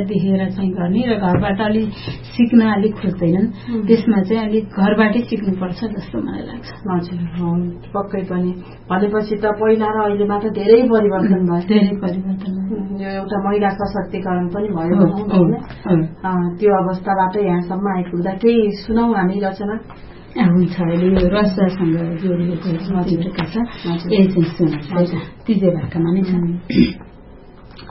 देखेर चाहिँ गर्ने र घरबाट अलि सिक्न अलिक खोज्दैनन् त्यसमा चाहिँ अलिक घरबाटै सिक्नुपर्छ जस्तो मलाई लाग्छ। हजुर पक्कै पनि भनेपछि त पहिला र अहिलेमा त धेरै परिवर्तन भयो। धेरै परिवर्तन यो एउटा महिला सशक्तिकरण पनि भयो त्यो अवस्थाबाट यहाँसम्म आइपुग्दा केही सुनौ हामी रचना। हुन्छ अहिले यो रससँग जोडिएको छ यही चाहिँ सुनाउँछ तिजे भाकामा नै छ।